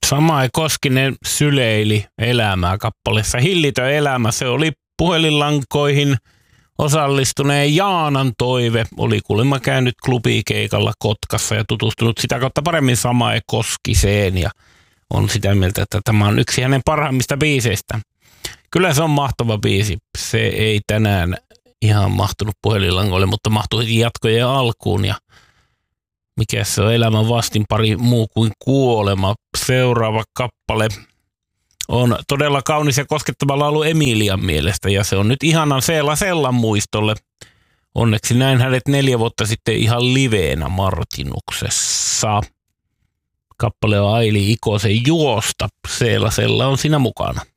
Samae Koskinen syleili elämää kappaleessa Hillitön elämä. Se oli puhelinlankoihin osallistuneen Jaanan toive. Oli kuulemma käynyt klubikeikalla Kotkassa ja tutustunut sitä kautta paremmin Samae Koskiseen ja on sitä mieltä, että tämä on yksi hänen parhaimmista biiseistä. Kyllä se on mahtava biisi. Se ei tänään ihan mahtunut puhelinlangoille, mutta mahtui jatkojen alkuun ja mikä se on elämän vastinpari muu kuin kuolema. Seuraava kappale on todella kaunis ja koskettava laulu Emilian mielestä ja se on nyt ihanan Seela Sellan muistolle. Onneksi näin hänet 4 vuotta sitten ihan liveenä Martinuksessa. Kappale on Aili Ikosen Juosta. Seela Sella on siinä mukana.